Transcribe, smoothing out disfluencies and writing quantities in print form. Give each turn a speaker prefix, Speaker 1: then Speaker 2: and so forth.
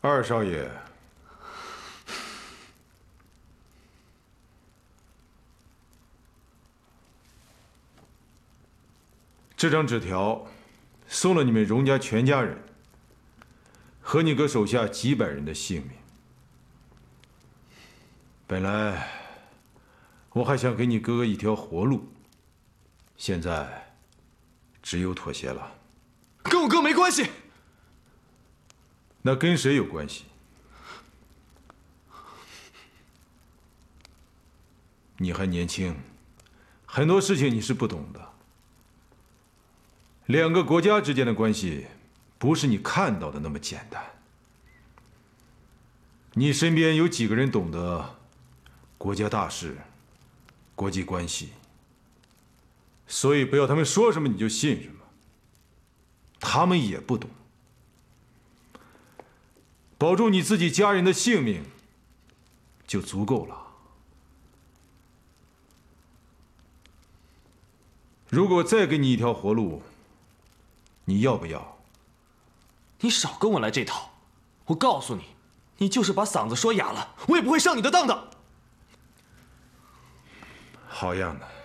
Speaker 1: 二少爷，这张纸条送了你们荣家全家人和你哥手下几百人的性命。本来我还想给你哥哥一条活路，现在只有妥协了。
Speaker 2: 跟我哥没关系。
Speaker 1: 那跟谁有关系？你还年轻，很多事情你是不懂的。两个国家之间的关系，不是你看到的那么简单。你身边有几个人懂得国家大事、国际关系？所以不要他们说什么你就信什么。他们也不懂。保住你自己家人的性命就足够了。如果再给你一条活路，你要不要？
Speaker 2: 你少跟我来这套！我告诉你，你就是把嗓子说哑了，我也不会上你的当的。
Speaker 1: 好样的！